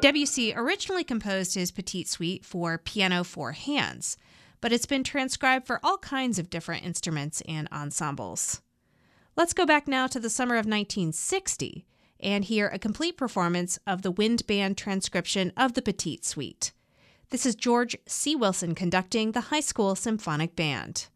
Debussy originally composed his Petite Suite for piano for hands, but it's been transcribed for all kinds of different instruments and ensembles. Let's go back now to the summer of 1960 and hear a complete performance of the wind band transcription of the Petite Suite. This is George C. Wilson conducting the High School Symphonic Band.